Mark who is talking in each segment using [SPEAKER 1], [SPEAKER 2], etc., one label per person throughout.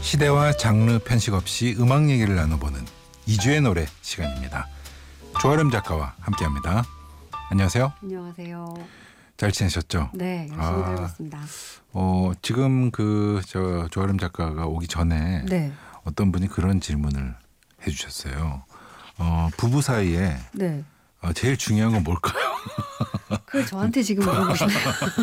[SPEAKER 1] 시대와 장르 편식 없이 음악 얘기를 나눠보는 이주의 노래 시간입니다. 조아름 작가와 함께합니다. 안녕하세요.
[SPEAKER 2] 안녕하세요.
[SPEAKER 1] 잘 지내셨죠?
[SPEAKER 2] 네, 열심히 살고 있습니다.
[SPEAKER 1] 지금 조아름 작가가 오기 전에
[SPEAKER 2] 네.
[SPEAKER 1] 어떤 분이 그런 질문을 해주셨어요. 부부 사이에 제일 중요한 건 뭘까요?
[SPEAKER 2] 그걸 저한테 지금 물어보시나요?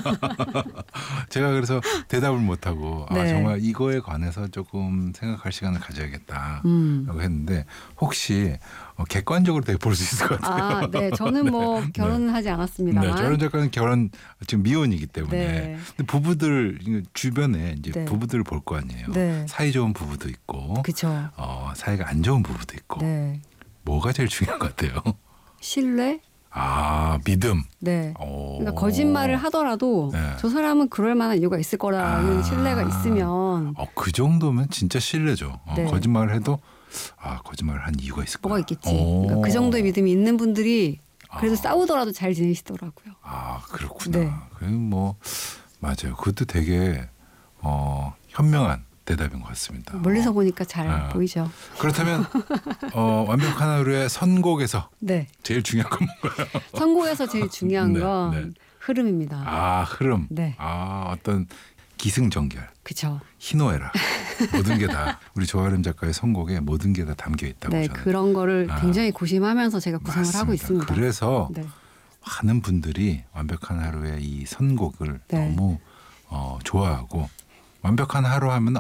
[SPEAKER 1] 제가 그래서 대답을 못하고
[SPEAKER 2] 네.
[SPEAKER 1] 정말 이거에 관해서 조금 생각할 시간을 가져야겠다라고 했는데 혹시 객관적으로 되게 볼 수 있을 것 같아요.
[SPEAKER 2] 네. 저는 뭐 결혼은 하지 않았습니다만.
[SPEAKER 1] 네, 저런 작가는 결혼 지금 미혼이기 때문에.
[SPEAKER 2] 네.
[SPEAKER 1] 근데 부부들 주변에 이제
[SPEAKER 2] 네.
[SPEAKER 1] 부부들을 볼 거 아니에요.
[SPEAKER 2] 네.
[SPEAKER 1] 사이 좋은 부부도 있고,
[SPEAKER 2] 그렇죠.
[SPEAKER 1] 사이가 안 좋은 부부도 있고.
[SPEAKER 2] 네.
[SPEAKER 1] 뭐가 제일 중요한 것 같아요?
[SPEAKER 2] 신뢰?
[SPEAKER 1] 믿음.
[SPEAKER 2] 네. 그러니까 거짓말을 하더라도
[SPEAKER 1] 네.
[SPEAKER 2] 저 사람은 그럴 만한 이유가 있을 거라는 신뢰가 있으면
[SPEAKER 1] 그 정도면 진짜 신뢰죠.
[SPEAKER 2] 네.
[SPEAKER 1] 거짓말을 해도 거짓말을 한 이유가 있을 거야.
[SPEAKER 2] 뭐가 있겠지. 그러니까 그 정도의 믿음이 있는 분들이 그래도 싸우더라도 잘 지내시더라고요.
[SPEAKER 1] 그렇구나.
[SPEAKER 2] 네.
[SPEAKER 1] 그럼 맞아요. 그것도 되게 현명한 대답인 것 같습니다.
[SPEAKER 2] 멀리서 보니까 잘 보이죠.
[SPEAKER 1] 그렇다면 완벽한 하루의 선곡에서
[SPEAKER 2] 네.
[SPEAKER 1] 제일 중요한 건 뭔가요?
[SPEAKER 2] 선곡에서 제일 중요한
[SPEAKER 1] 네,
[SPEAKER 2] 건
[SPEAKER 1] 네.
[SPEAKER 2] 흐름입니다.
[SPEAKER 1] 흐름.
[SPEAKER 2] 네.
[SPEAKER 1] 어떤 기승전결.
[SPEAKER 2] 그렇죠.
[SPEAKER 1] 희노애락. 모든 게 다 우리 조아름 작가의 선곡에 모든 게 다 담겨 있다고
[SPEAKER 2] 네,
[SPEAKER 1] 저는.
[SPEAKER 2] 그런 거를 굉장히 고심하면서 제가 구성을
[SPEAKER 1] 맞습니다.
[SPEAKER 2] 하고 있습니다.
[SPEAKER 1] 그래서
[SPEAKER 2] 네.
[SPEAKER 1] 많은 분들이 완벽한 하루의 이 선곡을
[SPEAKER 2] 네.
[SPEAKER 1] 너무 좋아하고 완벽한 하루 하면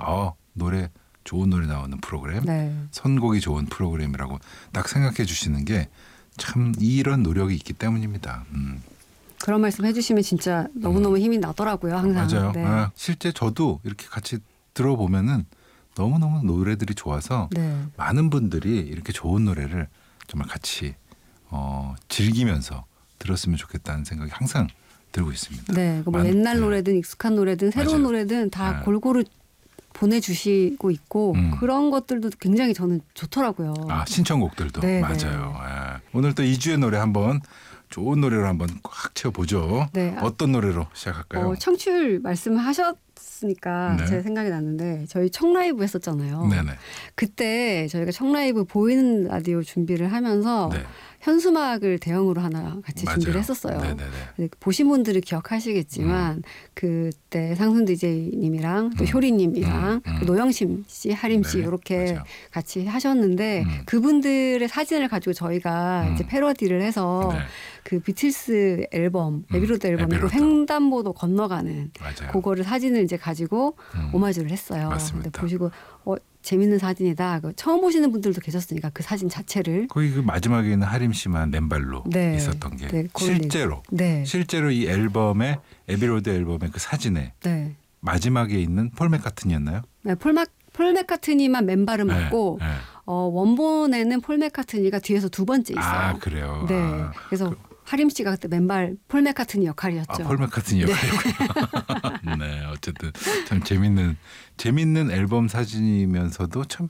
[SPEAKER 1] 좋은 노래 나오는 프로그램,
[SPEAKER 2] 네.
[SPEAKER 1] 선곡이 좋은 프로그램이라고 딱 생각해 주시는 게 참 이런 노력이 있기 때문입니다.
[SPEAKER 2] 그런 말씀 해주시면 진짜 너무너무 힘이 나더라고요. 항상.
[SPEAKER 1] 맞아요.
[SPEAKER 2] 네.
[SPEAKER 1] 실제 저도 이렇게 같이 들어보면은 너무너무 노래들이 좋아서
[SPEAKER 2] 네.
[SPEAKER 1] 많은 분들이 이렇게 좋은 노래를 정말 같이 즐기면서 들었으면 좋겠다는 생각이 항상 들고 있습니다.
[SPEAKER 2] 네. 뭐 옛날 노래든 익숙한 노래든 새로운
[SPEAKER 1] 맞아요.
[SPEAKER 2] 노래든 다
[SPEAKER 1] 네.
[SPEAKER 2] 골고루 보내주시고 있고 그런 것들도 굉장히 저는 좋더라고요.
[SPEAKER 1] 신청곡들도
[SPEAKER 2] 네,
[SPEAKER 1] 맞아요. 오늘 또 이주의 노래 한번 좋은 노래로 한번 꽉 채워보죠.
[SPEAKER 2] 네.
[SPEAKER 1] 어떤 노래로 시작할까요?
[SPEAKER 2] 청취율 말씀하셨으니까
[SPEAKER 1] 네.
[SPEAKER 2] 제 생각이 났는데 저희 청라이브 했었잖아요.
[SPEAKER 1] 네네.
[SPEAKER 2] 그때 저희가 청라이브 보이는 라디오 준비를 하면서
[SPEAKER 1] 네.
[SPEAKER 2] 현수막을 대형으로 하나 같이
[SPEAKER 1] 맞아요.
[SPEAKER 2] 준비를 했었어요.
[SPEAKER 1] 네네네.
[SPEAKER 2] 보신 분들은 기억하시겠지만 그때 상순 DJ님이랑 또 효리님이랑 또 노영심 씨, 하림 씨
[SPEAKER 1] 네,
[SPEAKER 2] 이렇게
[SPEAKER 1] 맞아요.
[SPEAKER 2] 같이 하셨는데 그분들의 사진을 가지고 저희가 이제 패러디를 해서
[SPEAKER 1] 네.
[SPEAKER 2] 그 비틀스 앨범, 에비로드 앨범 그
[SPEAKER 1] 에비로드.
[SPEAKER 2] 횡단보도 건너가는
[SPEAKER 1] 맞아요.
[SPEAKER 2] 그거를 사진을 이제 가지고 오마주를 했어요.
[SPEAKER 1] 맞습니다.
[SPEAKER 2] 근데 보시고 재밌는 사진이다. 처음 보시는 분들도 계셨으니까 그 사진 자체를
[SPEAKER 1] 거기 그 마지막에 있는 하림 씨만 맨발로
[SPEAKER 2] 네.
[SPEAKER 1] 있었던 게
[SPEAKER 2] 네,
[SPEAKER 1] 실제로 이 앨범의 에비로드 앨범의 그 사진에
[SPEAKER 2] 네.
[SPEAKER 1] 마지막에 있는 폴 맥카트니였나요?
[SPEAKER 2] 네, 폴 맥카트니만 맨발을 맞고
[SPEAKER 1] 네.
[SPEAKER 2] 원본에는 폴 맥카트니가 뒤에서 두 번째 있어요.
[SPEAKER 1] 그래요.
[SPEAKER 2] 네. 그래서 하림 씨가 그때 맨발 폴 맥카트니 역할이었죠.
[SPEAKER 1] 폴 맥카트니 역할이었군요. 네, 어쨌든 참 재밌는 앨범 사진이면서도 참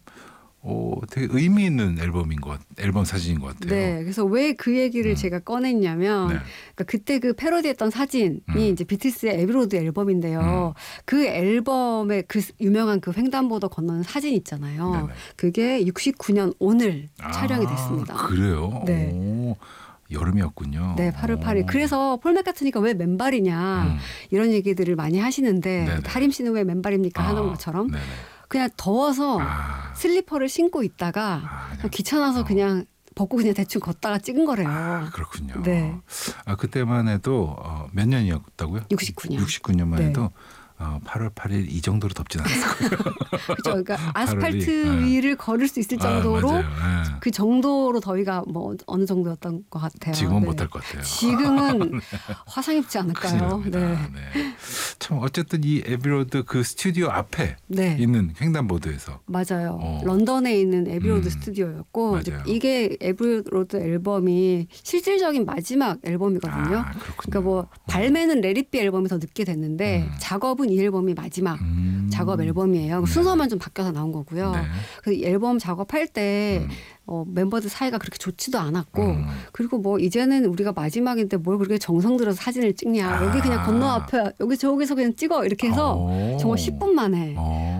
[SPEAKER 1] 되게 의미 있는 앨범 사진인 것 같아요.
[SPEAKER 2] 네, 그래서 왜 그 얘기를 제가 꺼냈냐면,
[SPEAKER 1] 네.
[SPEAKER 2] 그러니까 그때 그 패러디했던 사진이 이제 비틀스의 에비로드 앨범인데요. 그 앨범의 그 유명한 그 횡단보도 건너는 사진 있잖아요.
[SPEAKER 1] 네네.
[SPEAKER 2] 그게 69년 오늘 촬영이 됐습니다.
[SPEAKER 1] 그래요?
[SPEAKER 2] 네.
[SPEAKER 1] 오, 여름이었군요.
[SPEAKER 2] 네, 8월 8일. 그래서 폴 맥카트니가 왜 맨발이냐 이런 얘기들을 많이 하시는데
[SPEAKER 1] 네네.
[SPEAKER 2] 하림 씨는 왜 맨발입니까 하는 것처럼
[SPEAKER 1] 네네.
[SPEAKER 2] 그냥 더워서 슬리퍼를 신고 있다가
[SPEAKER 1] 그냥
[SPEAKER 2] 귀찮아서 그냥 벗고 그냥 대충 걷다가 찍은 거래요.
[SPEAKER 1] 그렇군요.
[SPEAKER 2] 네.
[SPEAKER 1] 그때만 해도 몇 년이었다고요?
[SPEAKER 2] 69년.
[SPEAKER 1] 69년만
[SPEAKER 2] 네.
[SPEAKER 1] 해도 8월 8일 이 정도로 덥진 않았을 거예요.
[SPEAKER 2] 그렇죠. 그러니까 아스팔트
[SPEAKER 1] 8월이,
[SPEAKER 2] 위를 걸을 수 있을 정도로
[SPEAKER 1] 맞아요.
[SPEAKER 2] 그 정도로 더위가 뭐 어느 정도였던 것 같아요.
[SPEAKER 1] 지금은
[SPEAKER 2] 네.
[SPEAKER 1] 못할 것 같아요.
[SPEAKER 2] 지금은 화상 입지 않을까요?
[SPEAKER 1] 큰일 납니다. 네. 참 어쨌든 이 에비로드 그 스튜디오 앞에
[SPEAKER 2] 네.
[SPEAKER 1] 있는 횡단보도에서
[SPEAKER 2] 맞아요. 런던에 있는 에비로드 스튜디오였고 이제
[SPEAKER 1] 맞아요.
[SPEAKER 2] 이게 에비로드 앨범이 실질적인 마지막 앨범이거든요.
[SPEAKER 1] 그렇군요.
[SPEAKER 2] 그러니까 뭐 발매는 레리비 앨범이 더 늦게 됐는데 작업은 이 앨범이 마지막 작업 앨범이에요. 순서만 좀 바뀌어서 나온 거고요.
[SPEAKER 1] 네.
[SPEAKER 2] 그 앨범 작업할 때 멤버들 사이가 그렇게 좋지도 않았고 그리고 뭐 이제는 우리가 마지막인데 뭘 그렇게 정성 들여서 사진을 찍냐. 여기 그냥 건너 앞에 여기 저기서 그냥 찍어 이렇게 해서 정말 10분 만에